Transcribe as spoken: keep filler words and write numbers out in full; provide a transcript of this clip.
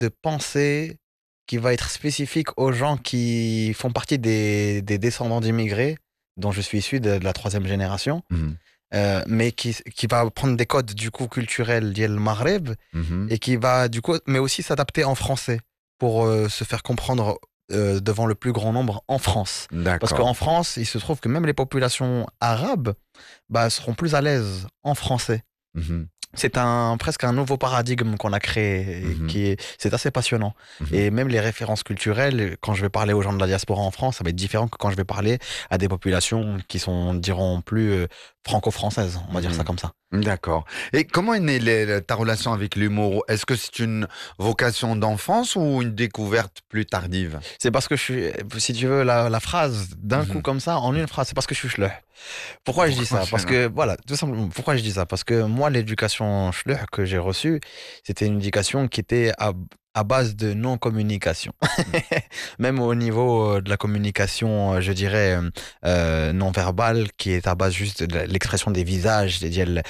de pensée qui va être spécifique aux gens qui font partie des, des descendants d'immigrés, dont je suis issu de, de la troisième génération, Mhm. euh, mais qui, qui va prendre des codes du coup culturels d'El Maghreb Mhm. et qui va du coup, mais aussi s'adapter en français pour euh, se faire comprendre euh, devant le plus grand nombre en France. Parce D'accord. qu'en France, il se trouve que même les populations arabes bah, seront plus à l'aise en français. Mhm. C'est un presque un nouveau paradigme qu'on a créé et Mhm. qui est c'est assez passionnant. Mhm. Et même les références culturelles, quand je vais parler aux gens de la diaspora en France, ça va être différent que quand je vais parler à des populations qui sont diront plus euh, franco-françaises, on va dire ça Mhm. comme ça. D'accord. Et comment est née les- ta relation avec l'humour? Est-ce que c'est une vocation d'enfance ou une découverte plus tardive? C'est parce que je suis, si tu veux, la, la phrase d'un coup Mhm. comme ça, en une phrase, c'est parce que je suis schleu. Pourquoi je dis Pourquoi ça? Parce cela? que, voilà, tout simplement, pourquoi je dis ça? Parce que moi, l'éducation schleu que j'ai reçue, c'était une éducation qui était à, à base de non-communication. Même au niveau euh, de la communication, euh, je dirais, euh, euh, non verbale, qui est à base juste de l'expression des visages, c'est-à-dire